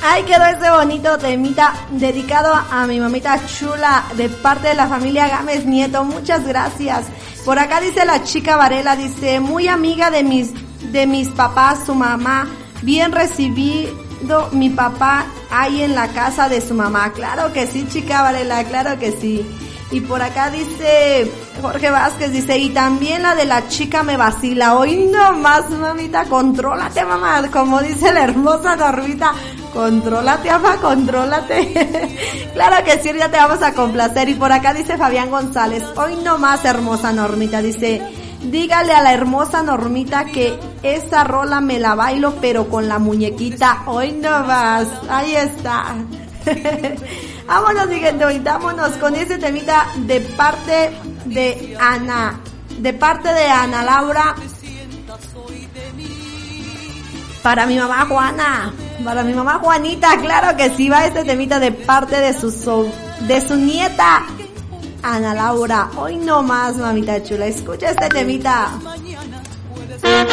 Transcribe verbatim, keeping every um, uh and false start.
Ay, quedó ese bonito temita dedicado a mi mamita chula de parte de la familia Gámez Nieto. Muchas gracias. Por acá dice la chica Varela, dice, muy amiga de mis, de mis papás, su mamá, bien recibido mi papá ahí en la casa de su mamá. Claro que sí, chica Varela, claro que sí. Y por acá dice Jorge Vázquez, dice, y también la de la chica me vacila. Hoy no más, mamita, contrólate, mamá. Como dice la hermosa Normita, contrólate, ama, contrólate. Claro que sí, ya te vamos a complacer. Y por acá dice Fabián González, hoy no más, hermosa Normita. Dice, dígale a la hermosa Normita que esa rola me la bailo, pero con la muñequita. Hoy no más. Ahí está. Vámonos, siguiente, vámonos con ese temita de parte de Ana, de parte de Ana Laura, para mi mamá Juana, para mi mamá Juanita, claro que sí, va este temita de parte de su, de su nieta, Ana Laura. Hoy no más, mamita chula, escucha este temita.